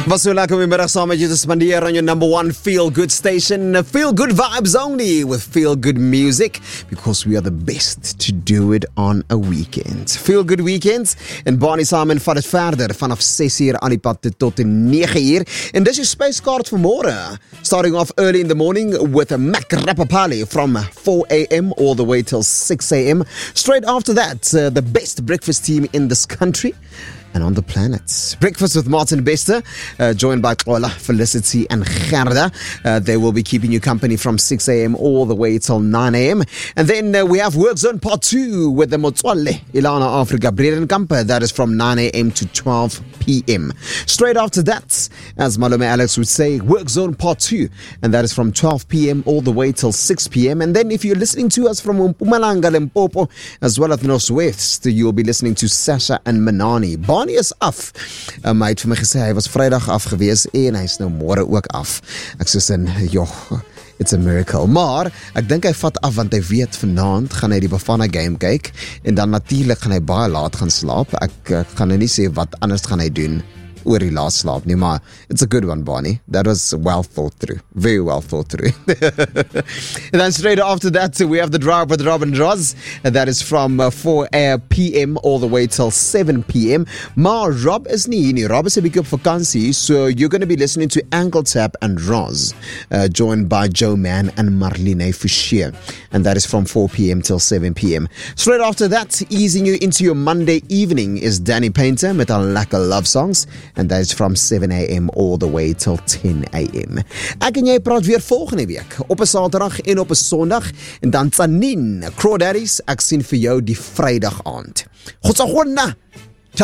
Was so lekker om die middag saam met jou te spandeer on your number one feel-good station. Feel-good vibes only with feel-good music because we are the best to do it on a weekend. Feel-good weekends en Barney Simon vat het verder vanaf 6 uur aan die pad tot 9 uur. En dis jou spyskaart vir môre. Starting off early in the morning with a Mac Rapapali from 4 a.m. all the way till 6 a.m. Straight after that, the best breakfast team in this country and on the planet. Breakfast with Martin Bester, joined by Xola, Felicity and Gerda. They will be keeping you company from 6 a.m. all the way till 9 a.m. And then we have Work Zone Part 2 with the Motswalle, Ilana Africa, Bredenkamp. That is from 9 a.m. to 12 p.m. Straight after that, as Malome Alex would say, Work Zone Part 2. And that is from 12 p.m. all the way till 6 p.m. And then if you're listening to us from Mpumalanga, Limpopo, as well as Northwest, you'll be listening to Sasha and Manani. Barney is af. Hy het vir my gesê, hy was Vrydag af gewees en hy is nou môre ook af. Ek sê sin, joh, it's a miracle. Maar, ek dink hy vat af, want hy weet vanaand gaan hy die Bafana game kyk, en dan natuurlijk gaan hy baie laat gaan slaap. Ek gaan nou nie sê wat anders gaan hy doen oor die laat slaap nie, maar it's a good one, Barney. That was well thought through. Very well thought through. And then straight after that, we have the drive with Rob and Roz. And that is from 4 p.m. all the way till 7 p.m. Maar Rob is nie hier nie. Rob is 'n bietjie op vakansie, so you're going to be listening to Ankle Tap and Roz, joined by Joe Mann and Marlene Fouchier. And that is from 4 p.m. till 7 p.m. Straight after that, easing you into your Monday evening is Danny Painter met 'n lekker love songs. And that is from 7 a.m. all the way till 10 a.m. Ek en jy praat weer volgende week op 'n Saterdag en op 'n Sondag en dan Tanin, Crawdaddies, ek sien vir jou die Vrydag aand. God se